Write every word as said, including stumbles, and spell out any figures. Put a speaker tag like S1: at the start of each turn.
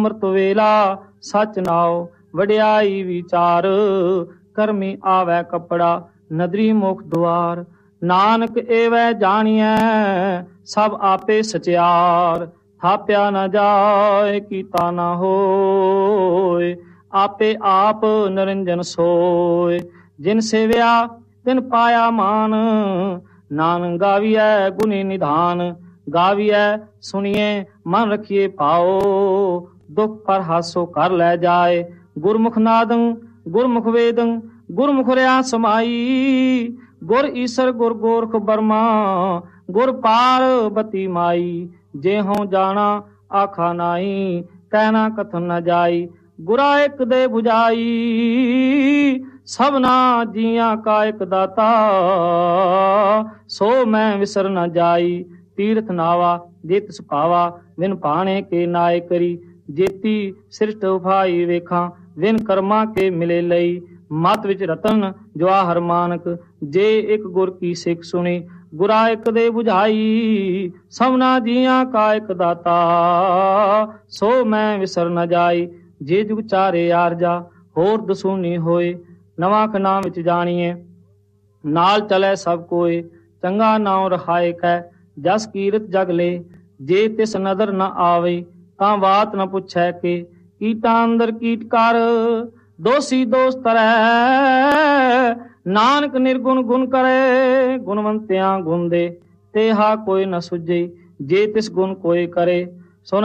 S1: ਅੰਮ੍ਰਿਤ ਵੇਲਾ ਸਚ ਨਾਉ ਵਡਿਆਈ ਵਿਚਾਰ। ਕਰਮੀ ਆਵੈ ਕੱਪੜਾ ਨਦਰੀ ਮੁਖ ਦੁਆਰ। ਨਾਨਕ ਏਵੈ ਜਾਣੀਐ ਸਭ ਆਪੇ ਸਚਿਆਰ। ਥਾਪਿਆ ਨਾ ਜਾਏ ਕੀਤਾ ਨਾ ਹੋਏ ਆਪੇ ਆਪ ਨਿਰੰਜਨ ਸੋਏ। ਜਿਨ ਸੇਵਿਆ ਤਿਨ ਪਾਇਆ ਮਾਨ ਨਾਨਕ ਗਾਵੀਐ ਗੁਣੀ ਨਿਧਾਨ। ਗਾਵੀਐ ਸੁਣੀਏ ਮਨ ਰਖੀਏ ਪਾਓ ਦੁਖ ਪਰ ਹਾਸੋ ਕਰ ਲੈ ਜਾਏ। ਗੁਰਮੁਖ ਨਾਦੰ ਗੁਰਮੁਖ ਵੇਦੰ ਗੁਰਮੁਖ ਰਿਆ ਸਮਾਈ। ਗੁਰ ਈਸਰ ਗੁਰ ਗੋਰਖ ਬਰਮਾ ਗੁਰ ਪਾਰਬਤੀ ਮਾਈ। ਜੇ ਹਉ ਜਾਣਾ ਆਖਾ ਨਾਈ ਕਹਿਣਾ ਕਥਨ ਨ ਜਾਈ। ਗੁਰਾ ਇੱਕ ਦੇ 부ਝਾਈ ਸਭਨਾ ਜੀਆਂ ਕਾ ਇੱਕ ਦਾਤਾ। ਸੋ ਮੈਂ ਵਿਸਰ ਨ ਜਾਈ ਤੀਰਥ ਨਾਵਾ ਜੇ ਤਿਸ ਭਾਵਾ। ਵਿਨ ਭਾਣੇ ਕੇ ਨਾਏ ਕਰੀ ਜੇਤੀ ਸ੍ਰਿਸ਼ਟ ਉਫਾਈ ਵੇਖਾਂ। ਵਿਨ ਕਰਮਾਂ ਕੇ ਮਿਲੇ ਲਈ ਮਤ ਵਿੱਚ ਰਤਨ ਜਵਾਹਰ ਮਾਨਕ। ਜੇ ਇੱਕ ਗੁਰ ਕੀ ਸਿੱਖ ਸੁਣੀ ਗੁਰਾ ਇੱਕ ਦੇ 부ਝਾਈ। ਸਭਨਾ ਜੀਆਂ ਕਾ ਇੱਕ ਦਾਤਾ ਸੋ ਮੈਂ ਵਿਸਰ ਨ ਜਾਈ। ਜੇ ਜੁਗ ਚਾਰੇ ਆਰਜਾ ਹੋਰ ਦਸੂਨੀ ਹੋਏ ਨਵਾਂ ਖਨਾ ਵਿੱਚ ਜਾਣੀਏ। ਨਾਲ ਚਲੇ ਸਭ ਕੋਏ ਚੰਗਾ ਨਾਉ ਰਖਾਏ ਕੈ ਜਸ ਕੀਰਤ ਜਗ ਲੈ। ਜੇ ਤਿਸ ਨਦਰ ਨ ਆਵੇ ਤਾਂ ਬਾਤ ਨ ਪੁੱਛੈ ਕੇ। ਕੀਟਾਂ ਅੰਦਰ ਕੀਟ ਕਰ ਦੋਸੀ ਦੋਸ ਤਰੈ। ਨਾਨਕ ਨਿਰਗੁਣ ਗੁਣ ਕਰੇ ਗੁਣਵੰਤਿਆਂ ਗੁਣ ਦੇ। ਤੇਹਾ ਕੋਈ ਨ ਸੁਝੇ ਜੇ ਤਿਸ ਗੁਣ ਕੋਈ ਕਰੇ।